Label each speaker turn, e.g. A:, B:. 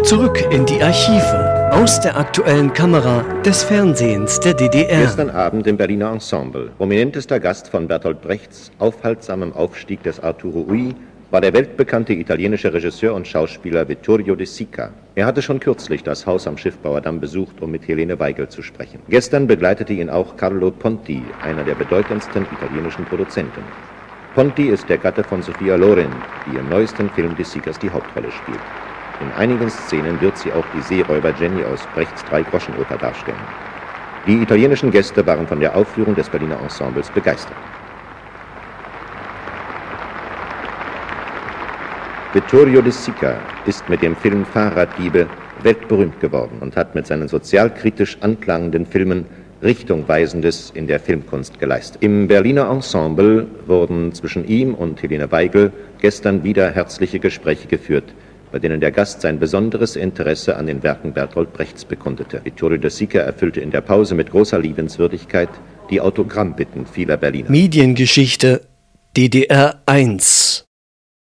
A: Zurück in die Archive, aus der aktuellen Kamera des Fernsehens der DDR.
B: Gestern Abend im Berliner Ensemble. Prominentester Gast von Bertolt Brechts aufhaltsamem Aufstieg des Arturo Ui war der weltbekannte italienische Regisseur und Schauspieler Vittorio De Sica. Er hatte schon kürzlich das Haus am Schiffbauerdamm besucht, um mit Helene Weigel zu sprechen. Gestern begleitete ihn auch Carlo Ponti, einer der bedeutendsten italienischen Produzenten. Ponti ist der Gatte von Sophia Loren, die im neuesten Film De Sicas die Hauptrolle spielt. In einigen Szenen wird sie auch die Seeräuber Jenny aus Brechts Drei-Groschen-Oper darstellen. Die italienischen Gäste waren von der Aufführung des Berliner Ensembles begeistert. Vittorio De Sica ist mit dem Film Fahrraddiebe weltberühmt geworden und hat mit seinen sozialkritisch anklagenden Filmen Richtungweisendes in der Filmkunst geleistet. Im Berliner Ensemble wurden zwischen ihm und Helene Weigel gestern wieder herzliche Gespräche geführt, bei denen der Gast sein besonderes Interesse an den Werken Bertolt Brechts bekundete. Vittorio De Sica erfüllte in der Pause mit großer Liebenswürdigkeit die Autogrammbitten vieler Berliner.
A: Mediengeschichte DDR 1